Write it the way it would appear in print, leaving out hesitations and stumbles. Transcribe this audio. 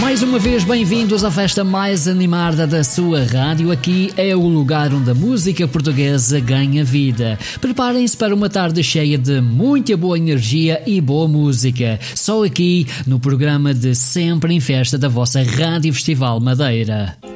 Mais uma vez, bem-vindos à festa mais animada da sua rádio. Aqui é o lugar onde a música portuguesa ganha vida. Preparem-se para uma tarde cheia de muita boa energia e boa música. Só aqui no programa de Sempre em Festa da vossa Rádio Festival Madeira.